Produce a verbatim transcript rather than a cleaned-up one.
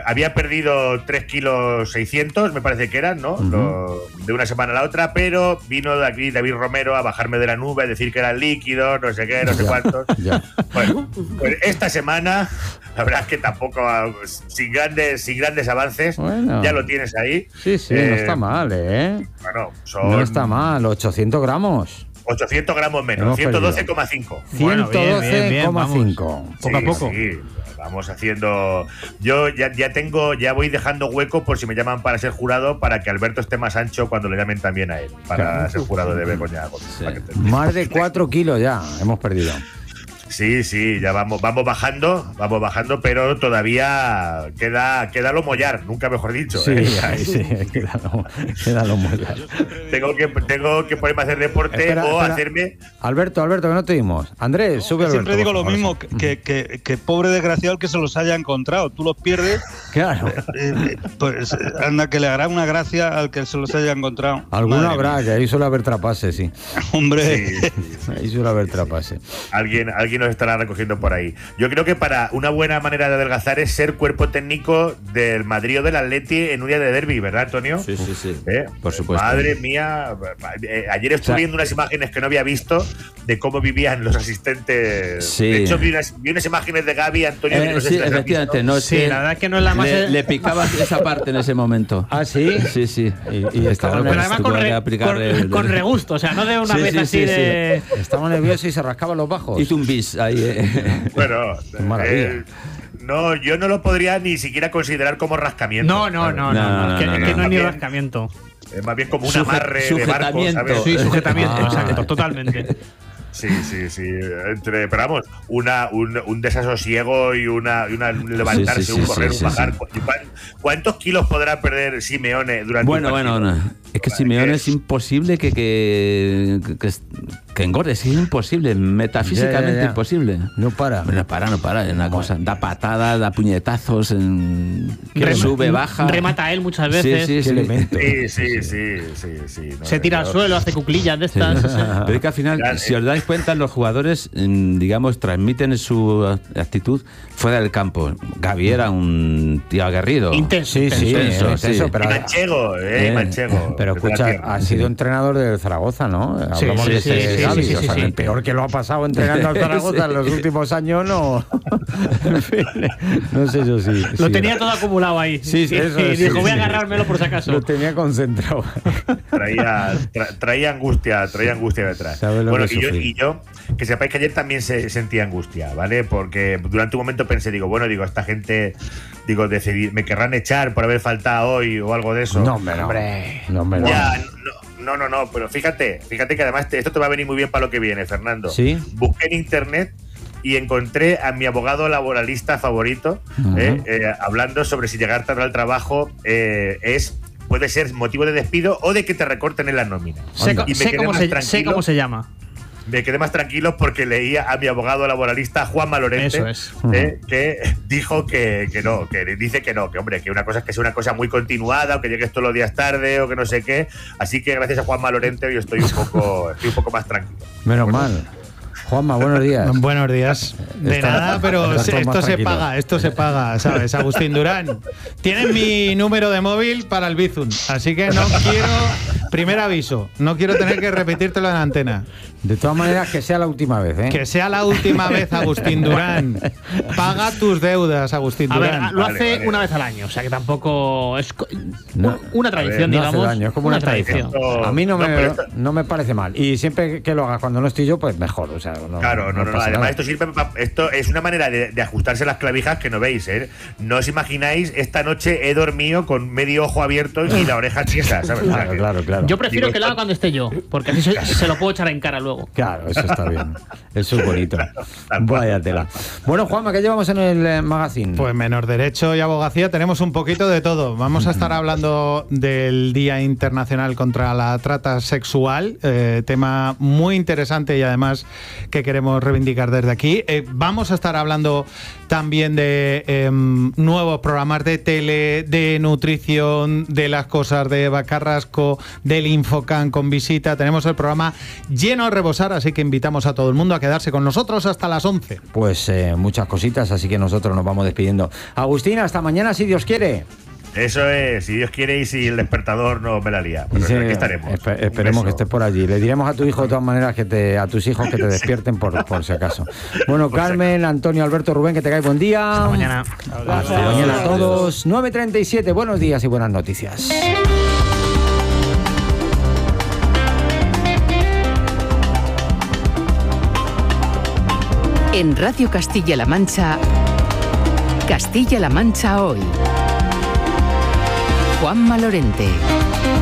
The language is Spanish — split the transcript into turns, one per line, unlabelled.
había perdido tres kilos seiscientos, me parece que eran, ¿no? Uh-huh. Lo, de una semana a la otra, pero vino de aquí David Romero a bajarme de la nube, a decir que eran líquidos, no sé qué, no sé cuántos. Bueno, pues esta semana, la verdad es que tampoco, sin grandes, sin grandes avances, bueno, ya lo tienes ahí.
Sí, sí, eh, no está mal, ¿eh?
Bueno, son...
No está mal, ochocientos gramos.
ochocientos gramos menos, ciento doce coma cinco.
ciento doce coma cinco.
Bueno,
poco a poco.
Sí, vamos haciendo. Yo ya, ya tengo, ya voy dejando hueco por si me llaman para ser jurado, para que Alberto esté más ancho cuando le llamen también a él, para claro. ser jurado de Begoña.
Sí. Más de cuatro kilos ya hemos perdido.
Sí, sí, ya vamos, vamos bajando, vamos bajando, pero todavía queda, queda lo mollar, nunca mejor dicho.
Sí,
¿eh?
ahí sí, queda lo, queda lo mollar.
Tengo que, tengo que ponerme a hacer deporte
espera,
o
espera.
hacerme.
Alberto, Alberto, que no te dimos. Andrés, sube Alberto.
Siempre digo lo mismo, que, que, que pobre desgraciado el que se los haya encontrado. Tú los pierdes.
Claro.
Eh, pues anda, que le hará una gracia al que se los haya encontrado.
Alguna habrá, que ahí suele haber trapases, sí.
Hombre.
Sí, sí,
sí. Ahí suele haber trapases.
Alguien, alguien nos estará recogiendo por ahí. Yo creo que para una buena manera de adelgazar es ser cuerpo técnico del Madrid o del Atleti en un día de derbi, ¿verdad, Antonio?
Sí, sí, sí.
¿Eh?
Por supuesto.
Madre mía. Eh, ayer estuve o sea, viendo unas imágenes que no había visto de cómo vivían los asistentes.
Sí.
De hecho, vi unas, vi unas imágenes de Gaby, Antonio.
Eh,
no sé
sí,
si
efectivamente. No,
sí,
que
la verdad es que no es la más.
Le, le picaba esa parte en ese momento.
¿Ah, sí?
Sí, sí.
Y, y estaban
pero además con, re, con,
el,
con regusto, o sea, no de una
sí,
vez
sí,
así
sí,
de.
Sí. Estaba nervioso y se rascaba los bajos.
Hizo un bis ahí. Eh.
Bueno,
maravilla.
Eh, no, yo no lo podría ni siquiera considerar como rascamiento.
No, no, no, no, no, no, no, que,
no,
que
no,
no
no.
es ni rascamiento.
Es más bien como un
Sujet,
amarre de barco, ¿sabes?
Sí, sujetamiento,
Ah.
exacto, totalmente.
Sí, sí, sí. Entre, pero vamos, una, un, un desasosiego y una, y una levantarse,
sí, sí,
un
sí,
correr,
sí,
un bajar.
sí.
¿Cuántos kilos podrá perder Simeone durante
bueno,
un partido?
Bueno, bueno, es que Simeone es imposible que, que, que, que engorde, es imposible, metafísicamente ya, ya, ya. imposible.
No para.
No para, no para, es una cosa. Da patadas, da puñetazos, en,
Rem
sube, baja.
Remata él muchas veces.
Sí, sí,
sí. sí, sí, sí, sí, sí no,
Se tira
no,
al suelo, hace cuclillas de estas.
Sí. Pero es que al final, claro, si os dais cuenta, los jugadores, digamos, transmiten su actitud fuera del campo. Gavi era un tío aguerrido.
Intenso.
Sí, sí,
intenso,
intenso,
sí.
pero,
y manchego, eh,
eh,
manchego.
Pero escucha, ha sido entrenador del Zaragoza, ¿no?
Sí,
Hablamos
sí,
de
sí,
ese
sí,
Gavi,
sí, sí,
o sea,
sí.
el peor que lo ha pasado entrenando al Zaragoza en los últimos años, no. En fin, no sé yo sí.
Lo
sí,
tenía
no.
todo acumulado ahí.
Sí, sí, eso,
y
sí,
dijo,
sí,
voy a
sí.
agarrármelo por si acaso.
Lo tenía concentrado.
Traía, tra, traía angustia, traía angustia detrás. Bueno, y yo, y yo, que sepáis que ayer también se sentía angustia, ¿vale? Porque durante un momento pensé, digo, bueno, digo, esta gente, digo, decidir, me querrán echar por haber faltado hoy o algo de eso.
No, hombre, no. hombre. No, hombre, no.
Ya, no, no, no, no, pero fíjate, fíjate que además te, esto te va a venir muy bien para lo que viene, Fernando.
Sí.
Busqué en internet y encontré a mi abogado laboralista favorito uh-huh. eh, eh, hablando sobre si llegar tarde al trabajo eh, es puede ser motivo de despido o de que te recorten en la nómina.
Sé, y me sé, cómo se, sé cómo se llama.
Me quedé más tranquilo porque leía a mi abogado laboralista Juanma Lorente,
Eso es.
eh, que dijo que, que no, que dice que no, que hombre, que una cosa es que sea una cosa muy continuada o que llegues todos los días tarde o que no sé qué. Así que gracias a Juanma Lorente hoy estoy un poco, estoy un poco más tranquilo.
Menos bueno, mal. Juanma, buenos días.
Buenos días. De Está, nada, pero esto se paga, esto se paga, ¿sabes? Agustín Durán. Tienes mi número de móvil para el Bizum, así que no quiero, primer aviso, no quiero tener que repetírtelo en antena.
De todas maneras, que sea la última vez, ¿eh?
Que sea la última vez, Agustín Durán. Paga tus deudas, Agustín Durán. A ver, lo hace vale, vale. una vez al año, o sea que tampoco es no, una tradición, ver, digamos.
No hace daño, es como una, una tradición. tradición. A mí no, no, me, esto... no me parece mal. Y siempre que lo hagas cuando no estoy yo, pues mejor. O sea, no,
claro, no, no, no, no. Además,
nada.
esto sirve esto es una manera de, de ajustarse las clavijas que no veis, ¿eh? No os imagináis, esta noche he dormido con medio ojo abierto y la oreja tiesa, ¿sabes?
Claro,
o sea, que,
claro, claro.
Yo prefiero Digo, que lo haga cuando esté yo, porque así se, se lo puedo echar en cara luego.
Claro, eso está bien. Eso es bonito. Vaya tela. Bueno, Juanma, ¿qué llevamos en el eh, magazine?
Pues menos derecho y abogacía tenemos un poquito de todo. Vamos a estar hablando del Día Internacional contra la Trata Sexual, eh, tema muy interesante y además que queremos reivindicar desde aquí. Eh, vamos a estar hablando también de eh, nuevos programas de tele, de nutrición, de las cosas de Eva Carrasco, del Infocan con visita. Tenemos el programa lleno a rebosar, así que invitamos a todo el mundo a quedarse con nosotros hasta las once.
Pues eh, muchas cositas, así que nosotros nos vamos despidiendo. Agustín, hasta mañana si Dios quiere.
Eso es, si Dios quiere y si el despertador no me la lía. Pero
sí,
aquí estaremos.
Esper esperemos que estés por allí. Le diremos a tu hijo de todas maneras que te, a tus hijos que te despierten por, por si acaso. Bueno, Carmen, Antonio, Alberto, Rubén, que tengáis buen día.
Hasta mañana.
Hasta, Hasta mañana a todos. nueve treinta y siete, buenos días y buenas noticias.
En Radio Castilla-La Mancha, Castilla-La Mancha hoy. Juanma Lorente.